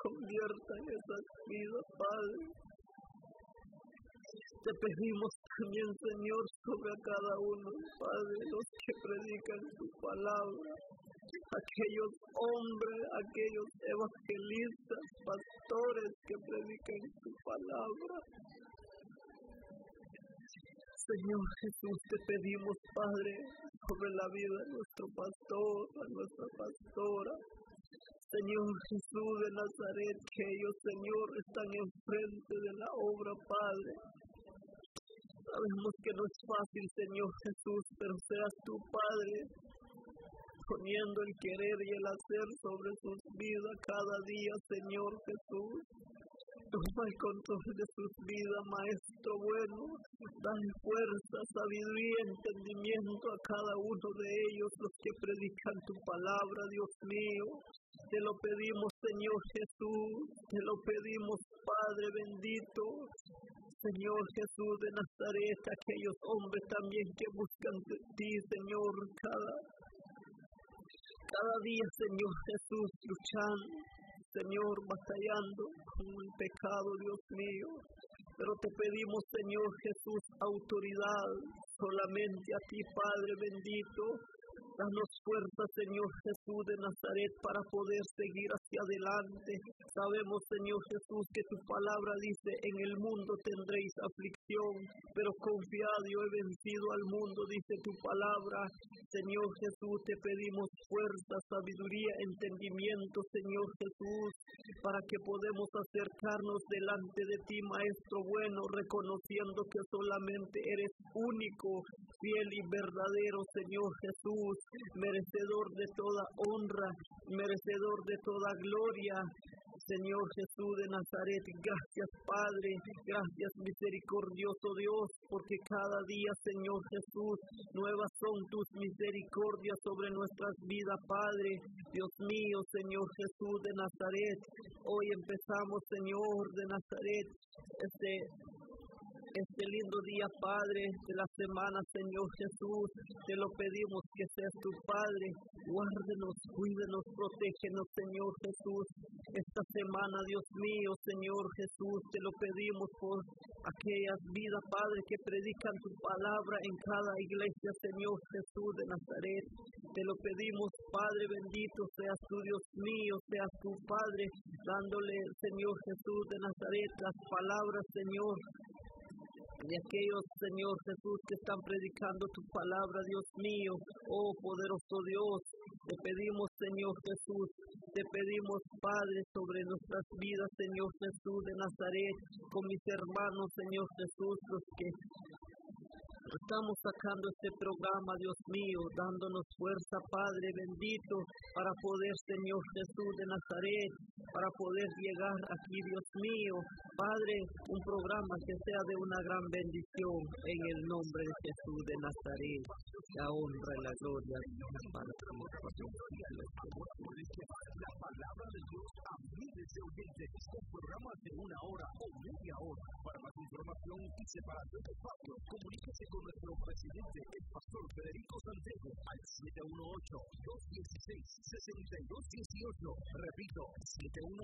convierta en esas vidas, Padre. Te pedimos también, Señor, sobre a cada uno, Padre, los que predican tu palabra, aquellos hombres, aquellos evangelistas, pastores que predican tu palabra. Señor Jesús, te pedimos, Padre, sobre la vida de nuestro pastor, a nuestra pastora. Señor Jesús de Nazaret, que ellos, Señor, están enfrente de la obra, Padre. Sabemos que no es fácil, Señor Jesús, pero seas tu Padre, poniendo el querer y el hacer sobre sus vidas cada día, Señor Jesús. Toma el control de sus vidas, Maestro bueno. Dale fuerza, sabiduría, entendimiento a cada uno de ellos, los que predican tu palabra, Dios mío. Te lo pedimos, Señor Jesús. Te lo pedimos, Padre bendito. Señor Jesús de Nazaret, aquellos hombres también que buscan de ti, Señor, cada día, Señor Jesús, luchando, Señor, batallando con el pecado, Dios mío. Pero te pedimos, Señor Jesús, autoridad solamente a ti, Padre bendito. Danos fuerza, Señor Jesús de Nazaret, para poder seguir hacia adelante. Sabemos, Señor Jesús, que tu palabra dice, en el mundo tendréis aflicción, pero confiad, yo he vencido al mundo, dice tu palabra. Señor Jesús, te pedimos fuerza, sabiduría, entendimiento, Señor Jesús, para que podamos acercarnos delante de ti, Maestro bueno, reconociendo que solamente eres único, fiel y verdadero, Señor Jesús, merecedor de toda honra, merecedor de toda gloria. Señor Jesús de Nazaret, gracias Padre, gracias misericordioso Dios, porque cada día, Señor Jesús, nuevas son tus misericordias sobre nuestras vidas, Padre. Dios mío, Señor Jesús de Nazaret, hoy empezamos, Señor de Nazaret, este lindo día, Padre, de la semana, Señor Jesús. Te lo pedimos que seas tu Padre. Guárdenos, cuídenos, protégenos, Señor Jesús. Esta semana, Dios mío, Señor Jesús, te lo pedimos por aquellas vidas, Padre, que predican tu palabra en cada iglesia, Señor Jesús de Nazaret. Te lo pedimos, Padre bendito, seas tu Dios mío, seas tu Padre, dándole, Señor Jesús de Nazaret, las palabras, Señor, de aquellos, Señor Jesús, que están predicando tu palabra, Dios mío. Oh poderoso Dios, te pedimos, Señor Jesús, te pedimos, Padre, sobre nuestras vidas, Señor Jesús de Nazaret, con mis hermanos, Señor Jesús, los que estamos sacando este programa, Dios mío, dándonos fuerza, Padre bendito, para poder, Señor Jesús de Nazaret, para poder llegar aquí, Dios mío, Padre, un programa que sea de una gran bendición, en el nombre de Jesús de Nazaret. La honra y la gloria para ti. La palabra de Dios a miles de oyentes, con programas de 1 hora o media hora. Para más información y separación de espacios, comuníquese con nuestro presidente, el pastor Federico Santiago, al 718-216-6218. Repito, 718